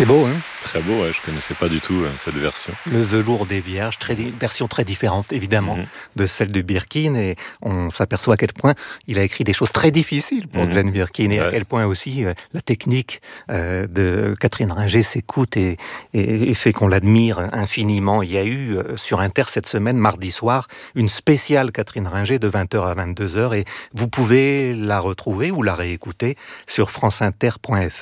C'est beau, hein? Très beau, ouais, je connaissais pas du tout cette version. Le velours des Vierges, version très différente évidemment de celle de Birkin, et on s'aperçoit à quel point il a écrit des choses très difficiles pour Jane Birkin, et à quel point aussi la technique de Catherine Ringer s'écoute et fait qu'on l'admire infiniment. Il y a eu sur Inter cette semaine, mardi soir, une spéciale Catherine Ringer de 20h à 22h, et vous pouvez la retrouver ou la réécouter sur franceinter.fr.